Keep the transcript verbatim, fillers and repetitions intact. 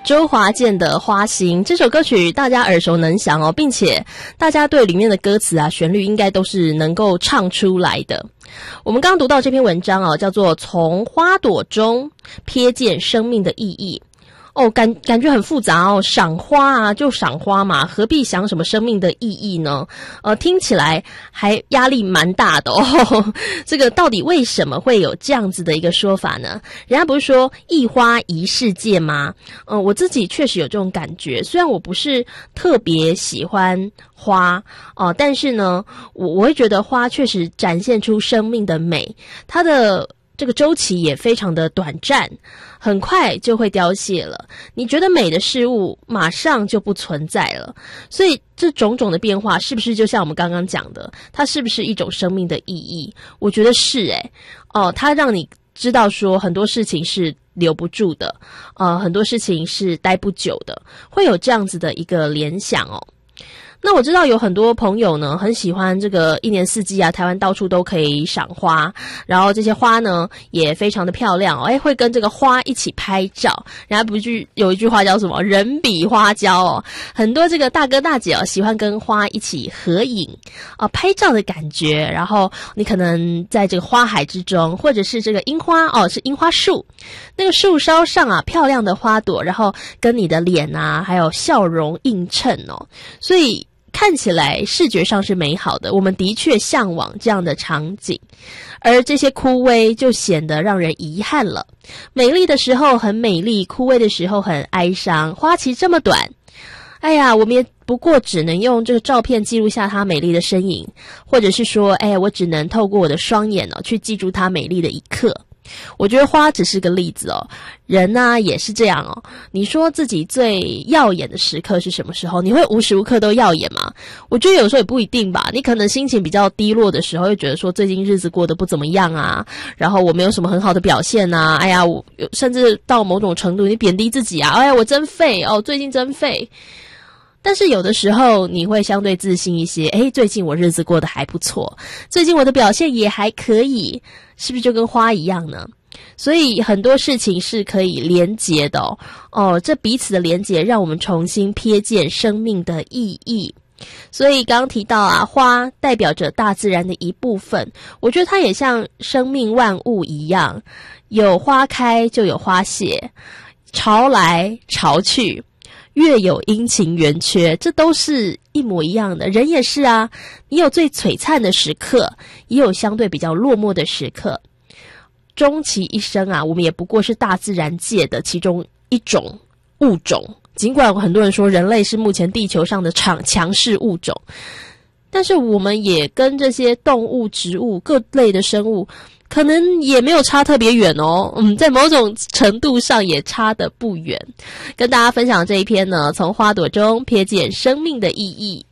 周华健的《花心》这首歌曲大家耳熟能详哦，并且大家对里面的歌词啊、旋律应该都是能够唱出来的。我们刚刚读到这篇文章哦，叫做《从花朵中瞥见生命的意义》。哦，感感觉很复杂哦，赏花啊就赏花嘛，何必想什么生命的意义呢？呃，听起来还压力蛮大的哦。这个到底为什么会有这样子的一个说法呢？人家不是说一花一世界吗？嗯、呃，我自己确实有这种感觉，虽然我不是特别喜欢花哦、呃，但是呢，我我会觉得花确实展现出生命的美，它的这个周期也非常的短暂，很快就会凋谢了。你觉得美的事物马上就不存在了，所以这种种的变化是不是就像我们刚刚讲的，它是不是一种生命的意义？我觉得是诶哦，它让你知道说很多事情是留不住的，呃，很多事情是待不久的，会有这样子的一个联想哦。那我知道有很多朋友呢很喜欢这个一年四季啊，台湾到处都可以赏花，然后这些花呢也非常的漂亮哦，诶会跟这个花一起拍照。人家不是有一句话叫什么人比花娇哦，很多这个大哥大姐哦喜欢跟花一起合影啊、呃，拍照的感觉。然后你可能在这个花海之中，或者是这个樱花哦，是樱花树，那个树梢上啊漂亮的花朵，然后跟你的脸啊还有笑容映衬哦，所以看起来视觉上是美好的，我们的确向往这样的场景，而这些枯萎就显得让人遗憾了。美丽的时候很美丽，枯萎的时候很哀伤，花期这么短，哎呀，我们也不过只能用这个照片记录下它美丽的身影，或者是说，哎呀，我只能透过我的双眼哦，去记住它美丽的一刻。我觉得花只是个例子哦，人呢、啊、也是这样哦。你说自己最耀眼的时刻是什么时候？你会无时无刻都耀眼吗？我觉得有时候也不一定吧。你可能心情比较低落的时候，会觉得说最近日子过得不怎么样啊，然后我没有什么很好的表现啊，哎呀，我甚至到某种程度你贬低自己啊，哎呀，我真废哦，最近真废。但是有的时候你会相对自信一些，诶，最近我日子过得还不错，最近我的表现也还可以，是不是就跟花一样呢？所以很多事情是可以连结的哦，哦，这彼此的连结让我们重新瞥见生命的意义。所以刚刚提到啊，花代表着大自然的一部分，我觉得它也像生命万物一样，有花开就有花谢，潮来潮去，月有阴晴圆缺，这都是一模一样的。人也是啊，你有最璀璨的时刻，也有相对比较落寞的时刻。终其一生啊，我们也不过是大自然界的其中一种物种。尽管很多人说人类是目前地球上的强强势物种，但是我们也跟这些动物、植物各类的生物可能也没有差特别远哦，嗯，在某种程度上也差得不远。跟大家分享这一篇呢，从花朵中瞥见生命的意义。